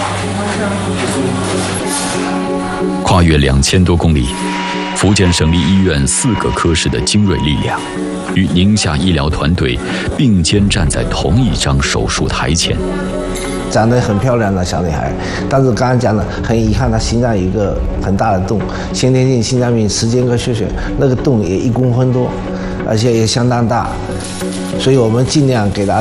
跨越2000多公里，福建省立医院4个科室的精锐力量，与宁夏医疗团队并肩站在同一张手术台前。 长得很漂亮的小女孩，但是刚刚讲的很遗憾，她心脏有一个很大的洞，先天性心脏病10间隔血，那个洞也1公分多，而且也相当大，所以我们尽量给她